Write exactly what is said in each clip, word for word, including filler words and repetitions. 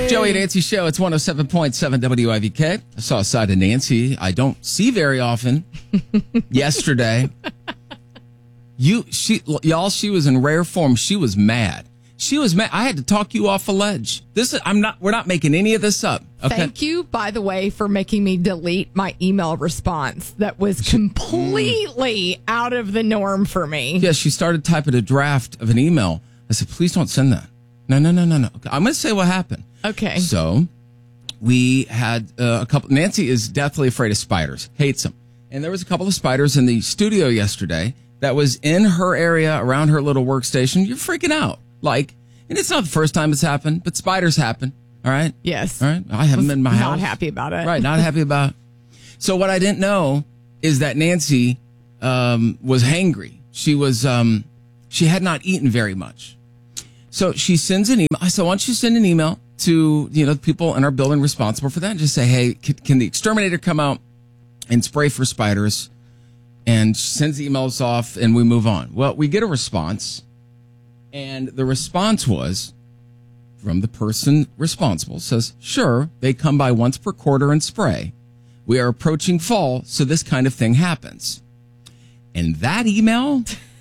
Joey and Nancy Show. It's one oh seven point seven W I V K. I saw a side of Nancy I don't see very often yesterday. You, she, y'all, she was in rare form. She was mad. She was mad. I had to talk you off a ledge. This is, I'm not, we're not making any of this up. Okay? Thank you, by the way, for making me delete my email response that was completely out of the norm for me. Yeah, she started typing a draft of an email. I said, please don't send that. No, no, no, no, no. Okay, I'm going to say what happened. Okay. So we had uh, a couple. Nancy is deathly afraid of spiders, hates them. And there was a couple of spiders in the studio yesterday that was in her area around her little workstation. You're freaking out. Like, and it's not the first time it's happened, but spiders happen. All right. Yes. All right. I have them in my not house. Not happy about it. Right. Not happy about it. So what I didn't know is that Nancy um, was hangry. She was, um, she had not eaten very much. So she sends an email. I said, why don't you send an email to, you know, the people in our building responsible for that and just say, hey, can, can the exterminator come out and spray for spiders? And she sends the emails off and we move on. Well, we get a response. And the response was from the person responsible says, sure, they come by once per quarter and spray. We are approaching fall, so this kind of thing happens. And that email,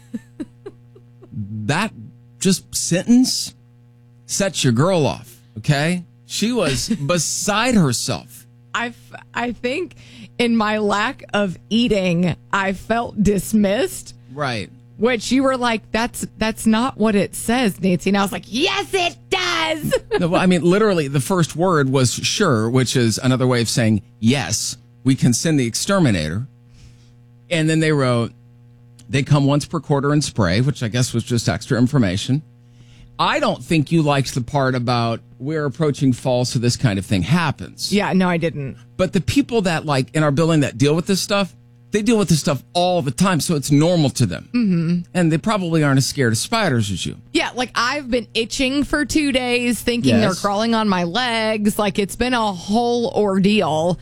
that just sentence sets your girl off, okay? She was beside herself. I, I think in my lack of eating, I felt dismissed. Right. Which you were like, that's that's not what it says, Nancy. And I was like, yes, it does. No, well, I mean, literally, the first word was sure, which is another way of saying, yes, we can send the exterminator. And then they wrote, they come once per quarter and spray, which I guess was just extra information. I don't think you liked the part about we're approaching fall, so this kind of thing happens. Yeah, no, I didn't. But the people that, like, in our building that deal with this stuff, they deal with this stuff all the time, so it's normal to them. Mm-hmm. And they probably aren't as scared of spiders as you. Yeah, like I've been itching for two days, thinking yes. they're crawling on my legs. Like it's been a whole ordeal.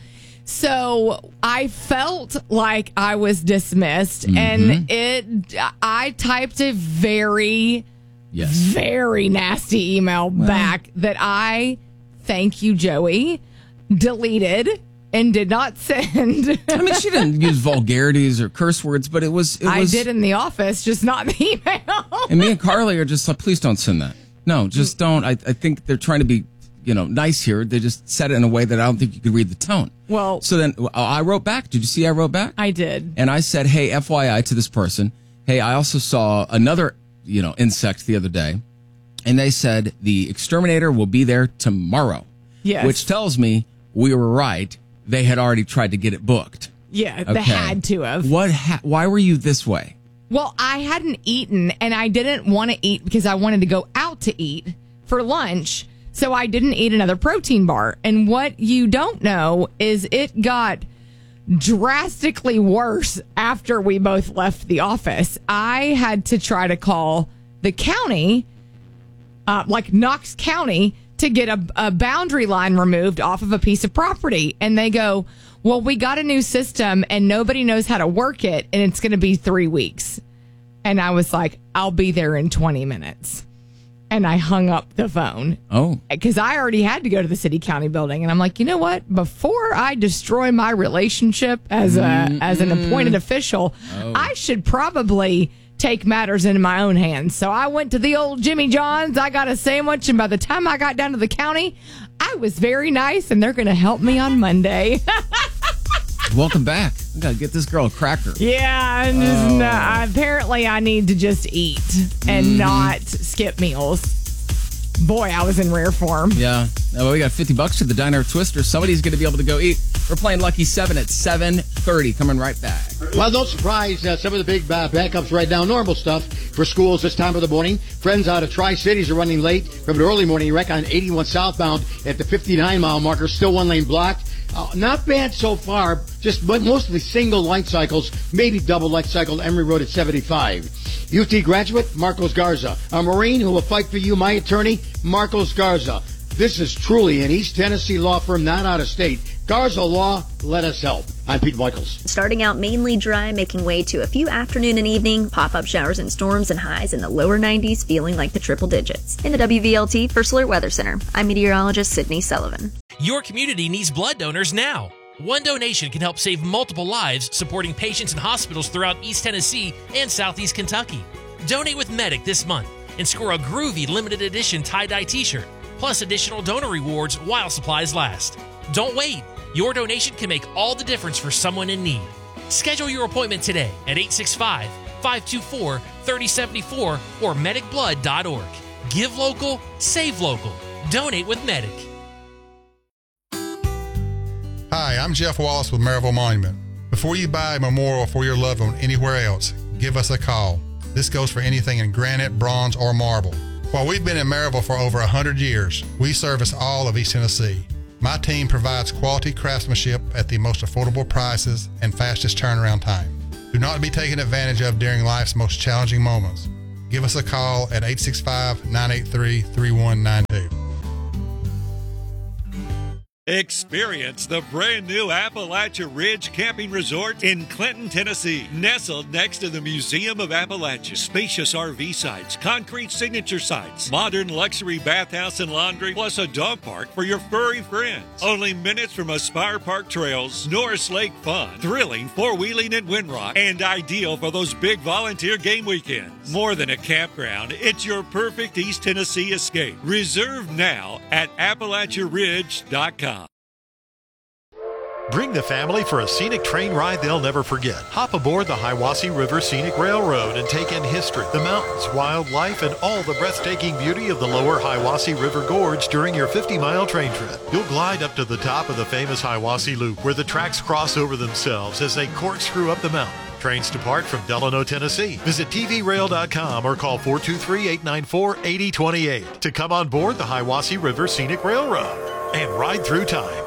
So I felt like I was dismissed, mm-hmm. and it. I typed a very, yes. very nasty email well. back that I, thank you, Joey, deleted. And did not send. I mean, she didn't use vulgarities or curse words, but it was. It was I did in the office, just not in the email. And me and Carly are just like, please don't send that. No, just don't. I, I think they're trying to be, you know, nice here. They just said it in a way that I don't think you could read the tone. Well, so then I wrote back. Did you see I wrote back? I did. And I said, hey, F Y I to this person. Hey, I also saw another, you know, insect the other day. And they said the exterminator will be there tomorrow. Yes. Which tells me we were right. They had already tried to get it booked. Yeah, okay. They had to have. What? Ha- why were you this way? Well, I hadn't eaten, and I didn't want to eat because I wanted to go out to eat for lunch. So I didn't eat another protein bar. And what you don't know is it got drastically worse after we both left the office. I had to try to call the county, uh, like Knox County, to get a, a boundary line removed off of a piece of property. And they go, well, we got a new system and nobody knows how to work it. And it's going to be three weeks. And I was like, I'll be there in twenty minutes. And I hung up the phone. Oh. Because I already had to go to the city county building. And I'm like, you know what? Before I destroy my relationship as a mm-hmm. as an appointed official, oh. I should probably take matters into my own hands. So I went to the old Jimmy John's. I got a sandwich, and by the time I got down to the county, I was very nice, and they're going to help me on Monday. Welcome back. I got to get this girl a cracker. Yeah, I'm just oh. not, apparently I need to just eat and mm-hmm. not skip meals. Boy, I was in rare form. Yeah. Well, we got fifty bucks to the Diner Twister. Somebody's going to be able to go eat. We're playing Lucky seven at seven thirty. Coming right back. Well, no surprise. Uh, some of the big uh, backups right now. Normal stuff for schools this time of the morning. Friends out of Tri-Cities are running late from an early morning wreck on eighty-one southbound at the fifty-nine mile marker. Still one lane blocked. Uh, not bad so far. Just but mostly single light cycles, maybe double light cycle. Emory Road at seventy-five. U T graduate Marcos Garza, a Marine who will fight for you. My attorney Marcos Garza. This is truly an East Tennessee law firm, not out of state. Garza Law, let us help. I'm Pete Michaels. Starting out mainly dry, making way to a few afternoon and evening pop-up showers and storms, and highs in the lower nineties, feeling like the triple digits. In the W V L T First Alert Weather Center, I'm meteorologist Sydney Sullivan. Your community needs blood donors now. One donation can help save multiple lives, supporting patients in hospitals throughout East Tennessee and Southeast Kentucky. Donate with Medic this month and score a groovy limited edition tie-dye t-shirt, plus additional donor rewards while supplies last. Don't wait. Your donation can make all the difference for someone in need. Schedule your appointment today at eight six five, five two four, three zero seven four or medic blood dot org. Give local, save local. Donate with Medic. Hi, I'm Jeff Wallace with Maryville Monument. Before you buy a memorial for your loved one anywhere else, give us a call. This goes for anything in granite, bronze, or marble. While we've been in Maryville for over one hundred years, we service all of East Tennessee. My team provides quality craftsmanship at the most affordable prices and fastest turnaround time. Do not be taken advantage of during life's most challenging moments. Give us a call at eight six five, nine eight three, three one nine two. Experience the brand new Appalachia Ridge Camping Resort in Clinton, Tennessee. Nestled next to the Museum of Appalachia. Spacious R V sites, concrete signature sites, modern luxury bathhouse and laundry, plus a dog park for your furry friends. Only minutes from Aspire Park Trails, Norris Lake Fun, thrilling four-wheeling at Windrock, and ideal for those big volunteer game weekends. More than a campground, it's your perfect East Tennessee escape. Reserve now at Appalachia Ridge dot com. Bring the family for a scenic train ride they'll never forget. Hop aboard the Hiwassee River Scenic Railroad and take in history, the mountains, wildlife, and all the breathtaking beauty of the lower Hiwassee River Gorge during your fifty-mile train trip. You'll glide up to the top of the famous Hiwassee Loop, where the tracks cross over themselves as they corkscrew up the mountain. Trains depart from Delano, Tennessee. Visit T V rail dot com or call four two three, eight nine four, eight zero two eight to come on board the Hiwassee River Scenic Railroad and ride through time.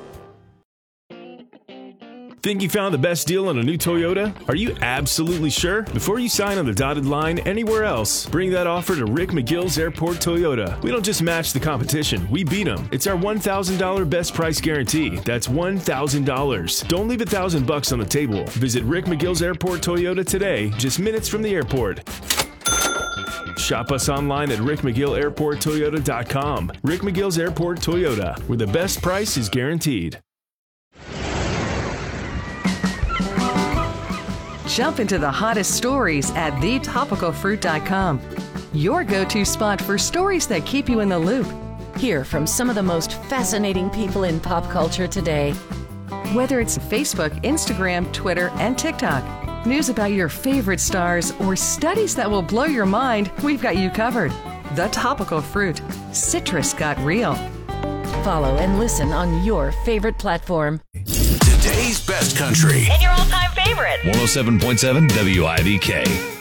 Think you found the best deal on a new Toyota? Are you absolutely sure? Before you sign on the dotted line anywhere else, bring that offer to Rick McGill's Airport Toyota. We don't just match the competition, we beat them. It's our one thousand dollars best price guarantee. That's one thousand dollars. Don't leave a thousand bucks on the table. Visit Rick McGill's Airport Toyota today, just minutes from the airport. Shop us online at rick mcgill airport toyota dot com. Rick McGill's Airport Toyota, where the best price is guaranteed. Jump into the hottest stories at the topical fruit dot com. Your go-to spot for stories that keep you in the loop. Hear from some of the most fascinating people in pop culture today. Whether it's Facebook, Instagram, Twitter, and TikTok, news about your favorite stars, or studies that will blow your mind, we've got you covered. The Topical Fruit. Citrus got real. Follow and listen on your favorite platform. Today's best country. And your all-time favorite. one oh seven point seven W I D K.